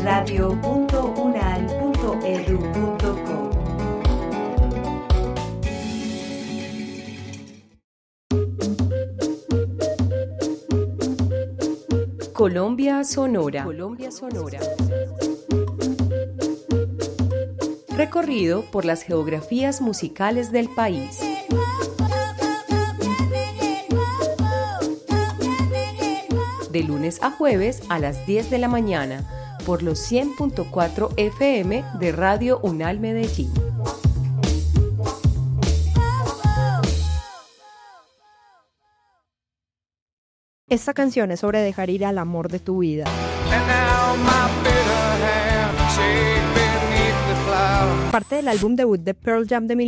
radio.unal.edu.co. Colombia Sonora. Colombia Sonora. Recorrido por las geografías musicales del país. De lunes a jueves a las 10 de la mañana por los 100.4 FM de Radio Unal Medellín. Esta canción es sobre dejar ir al amor de tu vida. Parte del álbum debut de Pearl Jam de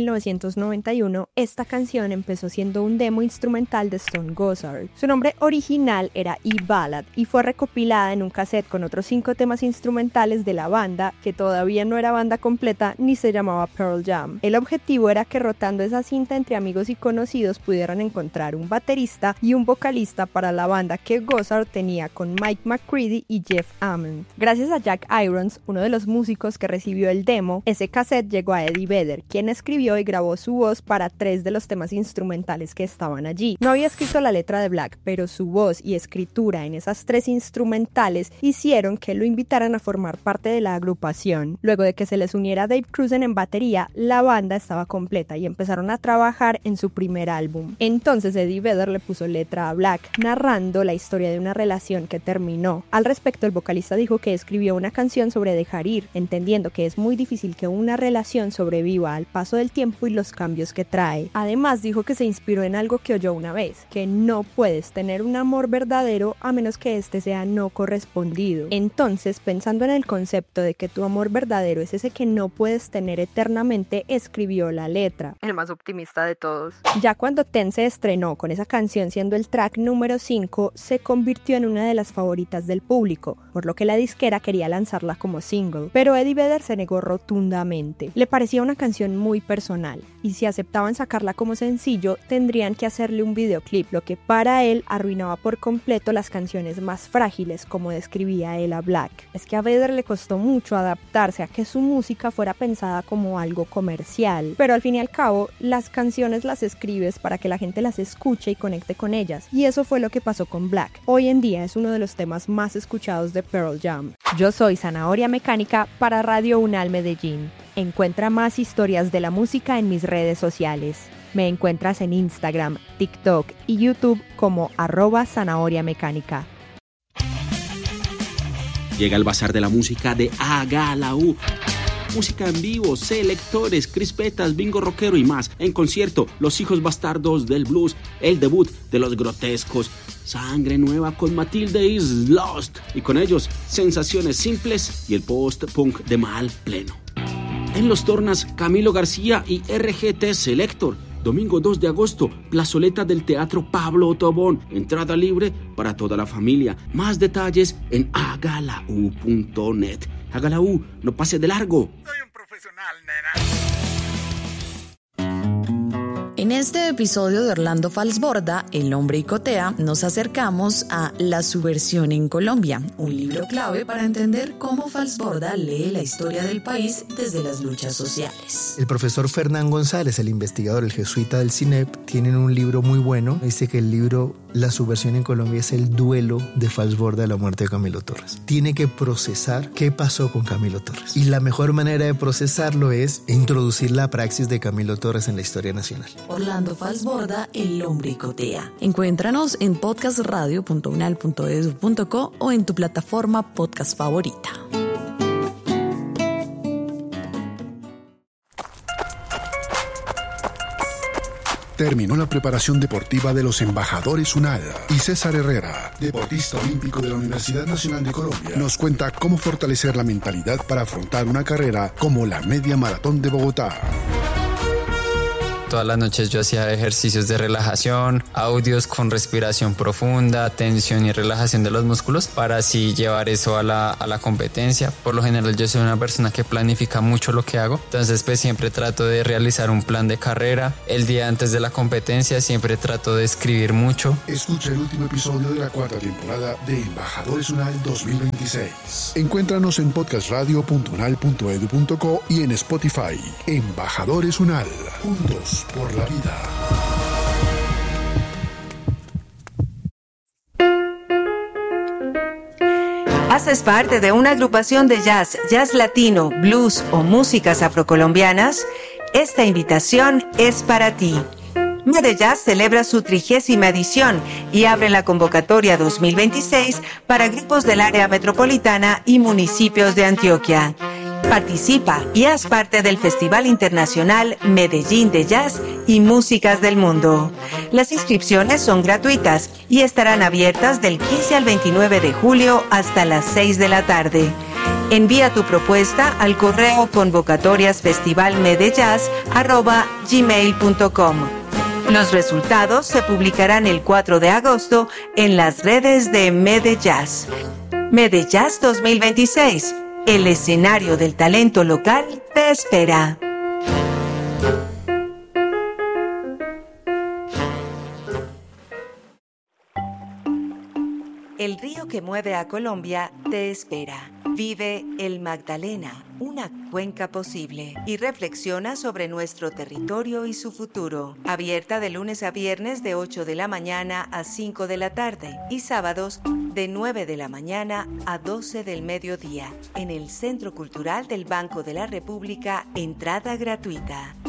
1991, esta canción empezó siendo un demo instrumental de Stone Gossard. Su nombre original era E-Ballad y fue recopilada en un cassette con otros 5 temas instrumentales de la banda, que todavía no era banda completa ni se llamaba Pearl Jam. El objetivo era que rotando esa cinta entre amigos y conocidos pudieran encontrar un baterista y un vocalista para la banda que Gossard tenía con Mike McCready y Jeff Ament. Gracias a Jack Irons, uno de los músicos que recibió el demo, ese cassette llegó a Eddie Vedder, quien escribió y grabó su voz para 3 de los temas instrumentales que estaban allí. No había escrito la letra de Black, pero su voz y escritura en esas 3 instrumentales hicieron que lo invitaran a formar parte de la agrupación. Luego de que se les uniera Dave Cruzen en batería, la banda estaba completa y empezaron a trabajar en su primer álbum. Entonces Eddie Vedder le puso letra a Black, narrando la historia de una relación que terminó. Al respecto, el vocalista dijo que escribió una canción sobre dejar ir, entendiendo que es muy difícil que una relación sobreviva al paso del tiempo y los cambios que trae. Además, dijo que se inspiró en algo que oyó una vez, que no puedes tener un amor verdadero a menos que este sea no correspondido. Entonces, pensando en el concepto de que tu amor verdadero es ese que no puedes tener eternamente, escribió la letra. El más optimista de todos. Ya cuando Ten se estrenó con esa canción siendo el track número 5, se convirtió en una de las favoritas del público, por lo que la disquera quería lanzarla como single, pero Eddie Vedder se negó rotundamente. Le parecía una canción muy personal, y si aceptaban sacarla como sencillo, tendrían que hacerle un videoclip, lo que para él arruinaba por completo las canciones más frágiles, como describía él a Black. Es que a Vedder le costó mucho adaptarse a que su música fuera pensada como algo comercial, pero al fin y al cabo, las canciones las escribes para que la gente las escuche y conecte con ellas, y eso fue lo que pasó con Black. Hoy en día es uno de los temas más escuchados de Pearl Jam. Yo soy Zanahoria Mecánica para Radio Unal Medellín. Encuentra más historias de la música en mis redes sociales. Me encuentras en Instagram, TikTok y YouTube como @zanahoriamecánica. Llega el bazar de la música de Agalau. Música en vivo, selectores, crispetas, bingo rockero y más. En concierto, Los Hijos Bastardos del Blues, el debut de Los Grotescos, Sangre Nueva con Matilde is Lost. Y con ellos, Sensaciones Simples y el post-punk de Mal Pleno. En Los Tornas, Camilo García y RGT Selector. Domingo 2 de agosto, plazoleta del Teatro Pablo Tobón. Entrada libre para toda la familia. Más detalles en agalau.net. Agalau, no pase de largo. Soy un profesional, nena. En este episodio de Orlando Falsborda, El Hombre Icotea, nos acercamos a La Subversión en Colombia, un libro clave para entender cómo Falsborda lee la historia del país desde las luchas sociales. El profesor Fernán González, el investigador, el jesuita del CINEP, tienen un libro muy bueno. Dice que el libro La Subversión en Colombia es el duelo de Falsborda a la muerte de Camilo Torres. Tiene que procesar qué pasó con Camilo Torres. Y la mejor manera de procesarlo es introducir la praxis de Camilo Torres en la historia nacional. Orlando Falsborda, El Hombre Icotea. Encuéntranos en podcastradio.unal.edu.co o en tu plataforma podcast favorita. Terminó la preparación deportiva de los embajadores UNAL y César Herrera, deportista olímpico de la Universidad Nacional de Colombia, nos cuenta cómo fortalecer la mentalidad para afrontar una carrera como la Media Maratón de Bogotá. todas las noches yo hacía ejercicios de relajación, audios con respiración profunda, tensión y relajación de los músculos para así llevar eso a la competencia. Por lo general yo soy una persona que planifica mucho lo que hago, entonces pues siempre trato de realizar un plan de carrera. El día antes de la competencia siempre trato de escribir mucho. Escucha el último episodio de la 4ª temporada de Embajadores UNAL 2026. Encuéntranos en podcastradio.unal.edu.co y en Spotify. Embajadores UNAL, juntos por la vida. ¿Haces parte de una agrupación de jazz, jazz latino, blues o músicas afrocolombianas? Esta invitación es para ti. Medellín celebra su 30ª edición y abre la convocatoria 2026 para grupos del área metropolitana y municipios de Antioquia. Participa y haz parte del Festival Internacional Medellín de Jazz y Músicas del Mundo. Las inscripciones son gratuitas y estarán abiertas del 15 al 29 de julio hasta las 6 de la tarde. Envía tu propuesta al correo convocatoriasfestivalmedejazz@gmail.com. Los resultados se publicarán el 4 de agosto en las redes de Medellín. Medellín 2026. El escenario del talento local te espera. El río que mueve a Colombia te espera. Vive el Magdalena, una cuenca posible, y reflexiona sobre nuestro territorio y su futuro. Abierta de lunes a viernes de 8 de la mañana a 5 de la tarde y sábados de 9 de la mañana a 12 del mediodía. En el Centro Cultural del Banco de la República, entrada gratuita.